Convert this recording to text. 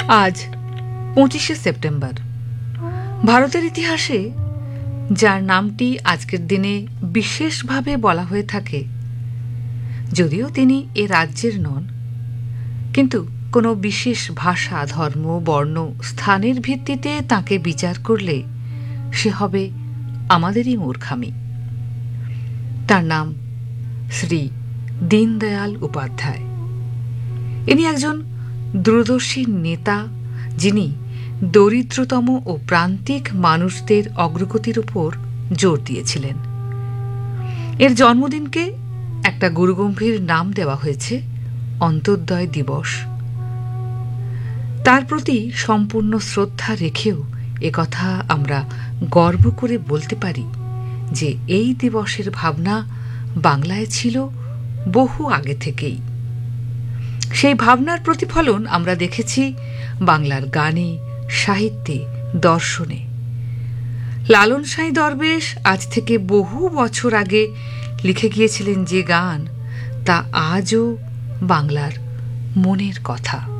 আজ 25শে সেপ্টেম্বর। ভারতের ইতিহাসে যার নামটি আজকের দিনে বিশেষভাবে বলা হয়ে থাকে, যদিও তিনি এ রাজ্যের নন, কিন্তু কোনো বিশেষ ভাষা, ধর্ম, বর্ণ, স্থানের ভিত্তিতে তাকে বিচার করলে সে হবে আমাদেরই মূর্খামি। তার নাম শ্রী দীনদয়াল উপাধ্যায়। ইনি একজন দূরদর্শী নেতা, যিনি দরিদ্রতম ও প্রান্তিক মানুষদের অগ্রগতির উপর জোর দিয়েছিলেন। এর জন্মদিনকে একটা গুরুগম্ভীর নাম দেওয়া হয়েছে অন্তোদ্যয় দিবস। তার প্রতি সম্পূর্ণ শ্রদ্ধা রেখেও একথা আমরা গর্ব করে বলতে পারি যে এই দিবসের ভাবনা বাংলায় ছিল বহু আগে থেকেই। সেই ভাবনার প্রতিফলন আমরা দেখেছি বাংলার গানে, সাহিত্যে, দর্শনে। লালন সাঁই দরবেশ আজ থেকে বহু বছর আগে লিখে গিয়েছিলেন যে গান, তা আজও বাংলার মনের কথা।